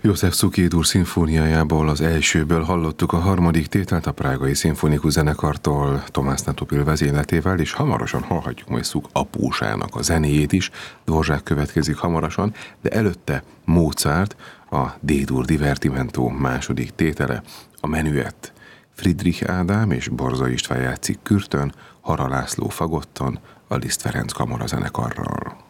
József Cukidúr szimfóniájából, az elsőből hallottuk a harmadik tételt a Prágai Szimfonikus Zenekartól Tomás Netopil vezényletével, és hamarosan hallhatjuk majd Cuk apósának a zenéjét is. Dvořák következik hamarosan, de előtte Mozart, a D-dur Divertimento második tétele, a menüett. Friedrich Ádám és Borza István játszik kürtön, Hara László fagotton, a Liszt Ferenc kamarazenekarral.